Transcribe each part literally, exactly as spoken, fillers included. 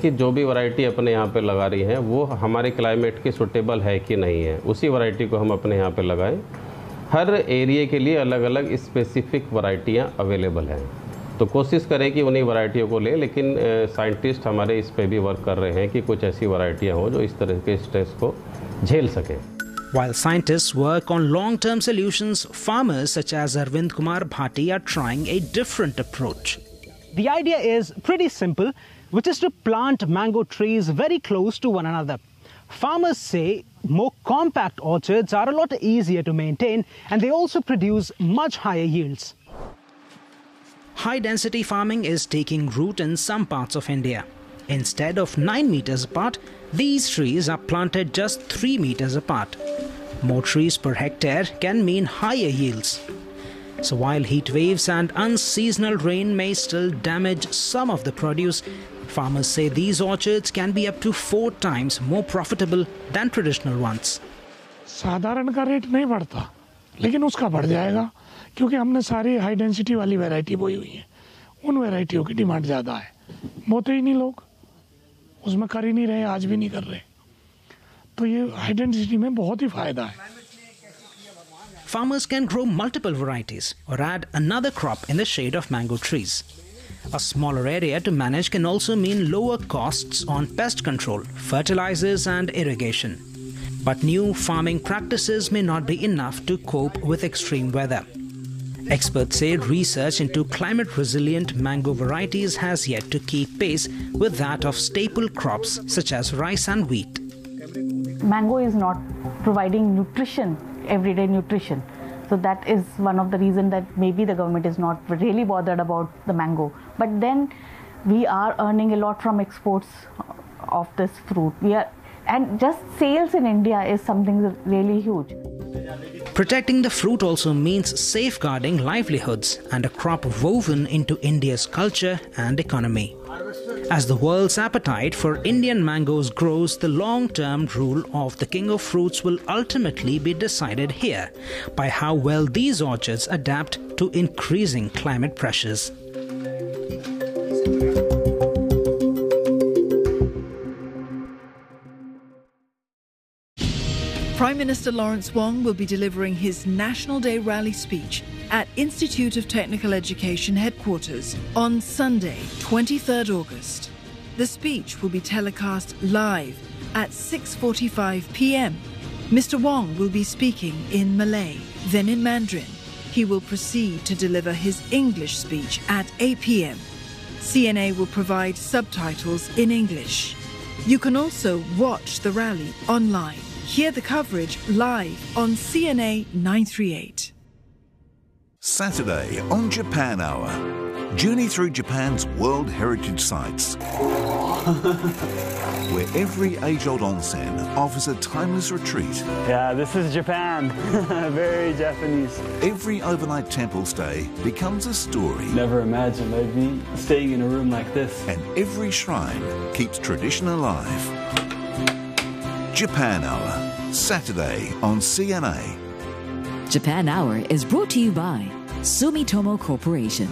कि जो भी वैरायटी अपने यहाँ पे लगा रही हैं वो हमारे क्लाइमेट के सूटेबल है कि नहीं है, उसी वैरायटी को हम अपने यहाँ पे लगाएं। हर एरिया के लिए अलग अलग स्पेसिफिक वैरायटियाँ अवेलेबल हैं, तो कोशिश करें कि उन्हीं वैरायटियों को लें। लेकिन साइंटिस्ट हमारे इस पे भी वर्क कर रहे हैं कि कुछ ऐसी वैरायटियाँ हों जो इस तरह के स्ट्रेस को झेल सकें। While scientists work on long-term solutions, farmers such as Arvind Kumar Bhati are trying a different approach. The idea is pretty simple, which is to plant mango trees very close to one another. Farmers say more compact orchards are a lot easier to maintain, and they also produce much higher yields. High-density farming is taking root in some parts of India. Instead of nine meters apart, these trees are planted just three meters apart. More trees per hectare can mean higher yields. So while heat waves and unseasonal rain may still damage some of the produce, farmers say these orchards can be up to four times more profitable than traditional ones. साधारण का rate नहीं बढ़ता, लेकिन उसका बढ़ जाएगा क्योंकि हमने सारी हाई डेंसिटी वाली वैरायटी बोई हुई है। उन वैरायटियों की डिमांड ज़्यादा है, बोते ही नहीं लोग, उसमें कर ही नहीं रहे, आज भी नहीं कर रहे, तो ये हाई डेंसिटी में बहुत ही फायदा है। Farmers can grow multiple varieties or add another crop in the shade of mango trees. A smaller area to manage can also mean lower costs on pest control, fertilizers and irrigation. But new farming practices may not be enough to cope with extreme weather. Experts say research into climate-resilient mango varieties has yet to keep pace with that of staple crops such as rice and wheat. Mango is not providing nutrition, everyday nutrition. So that is one of the reasons that maybe the government is not really bothered about the mango. But then we are earning a lot from exports of this fruit. We are, and just sales in India is something really huge. Protecting the fruit also means safeguarding livelihoods and a crop woven into India's culture and economy. As the world's appetite for Indian mangoes grows, the long-term rule of the king of fruits will ultimately be decided here by how well these orchards adapt to increasing climate pressures. Prime Minister Lawrence Wong will be delivering his National Day rally speech at Institute of Technical Education headquarters on Sunday, twenty-third August. The speech will be telecast live at six forty-five p m Mister Wong will be speaking in Malay, then in Mandarin. He will proceed to deliver his English speech at eight p m C N A will provide subtitles in English. You can also watch the rally online. Hear the coverage live on C N A nine thirty-eight. Saturday on Japan Hour. Journey through Japan's World Heritage Sites, where every age-old onsen offers a timeless retreat. Yeah, this is Japan. Very Japanese. Every overnight temple stay becomes a story. Never imagined I'd be staying in a room like this. And every shrine keeps tradition alive. Japan Hour, Saturday on C N A. Japan Hour is brought to you by Sumitomo Corporation.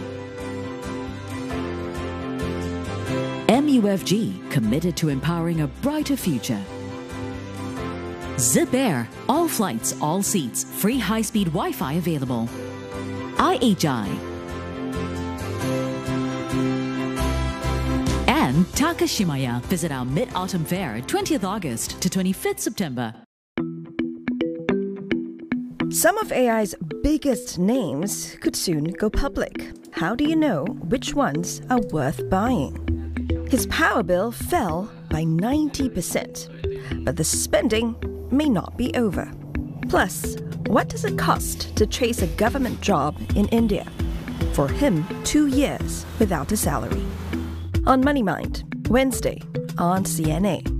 M U F G, committed to empowering a brighter future. Zip Air, all flights, all seats, free high-speed Wi-Fi available. I H I. And Takashimaya. Visit our Mid-Autumn Fair, twentieth August to twenty-fifth September. Some of A I's biggest names could soon go public. How do you know which ones are worth buying? His power bill fell by ninety percent, but the spending may not be over. Plus, what does it cost to chase a government job in India? For him, two years without a salary. On Money Mind, Wednesday on C N A.